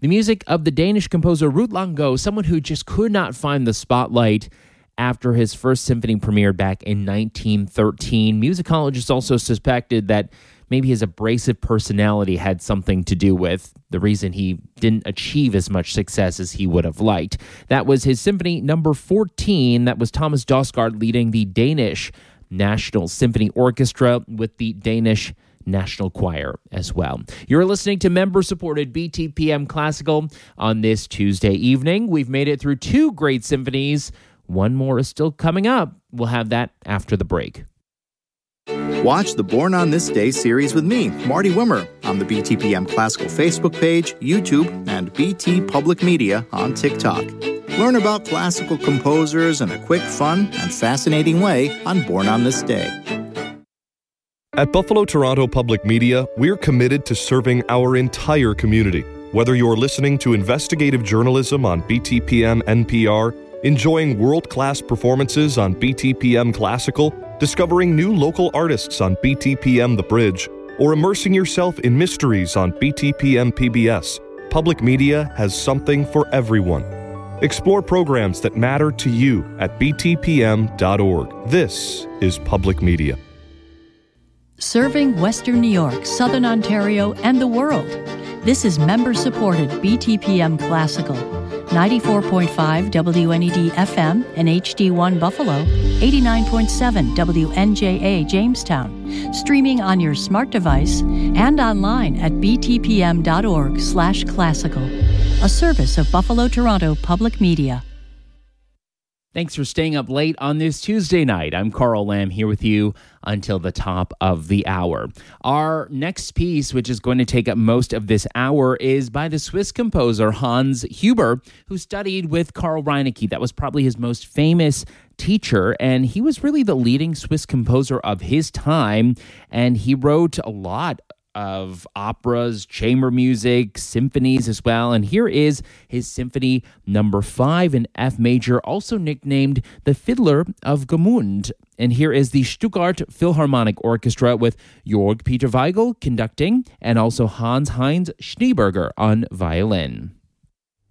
The music of the Danish composer Ruud Langgaard, someone who just could not find the spotlight after his first symphony premiered back in 1913. Musicologists also suspected that maybe his abrasive personality had something to do with the reason he didn't achieve as much success as he would have liked. That was his Symphony number 14. That was Thomas Dausgaard leading the Danish National Symphony Orchestra with the Danish National Choir as well. You're listening to member-supported BTPM Classical on this Tuesday evening. We've made it through 2 great symphonies. One more is still coming up. We'll have that after the break. Watch the Born on This Day series with me, Marty Wimmer, on the BTPM Classical Facebook page, YouTube, and BT Public Media on TikTok. Learn about classical composers in a quick, fun, and fascinating way on Born on This Day. At Buffalo Toronto Public Media, we're committed to serving our entire community. Whether you're listening to investigative journalism on BTPM NPR, enjoying world-class performances on BTPM Classical, discovering new local artists on BTPM The Bridge, or immersing yourself in mysteries on BTPM PBS, Public Media has something for everyone. Explore programs that matter to you at btpm.org. This is Public Media. Serving Western New York, Southern Ontario, and the world. This is member-supported BTPM Classical. 94.5 WNED FM and HD1 Buffalo, 89.7 WNJA Jamestown, streaming on your smart device and online at btpm.org/classical, a service of Buffalo Toronto Public Media. Thanks for staying up late on this Tuesday night. I'm Carl Lamb here with you until the top of the hour. Our next piece, which is going to take up most of this hour, is by the Swiss composer Hans Huber, who studied with Karl Reinecke. That was probably his most famous teacher, and he was really the leading Swiss composer of his time, and he wrote a lot of operas, chamber music, symphonies as well. And here is his Symphony number 5 in F major, also nicknamed the Fiddler of Gmünd. And here is the Stuttgart Philharmonic Orchestra with Jörg Peter Weigel conducting and also Hans-Heinz Schneeberger on violin.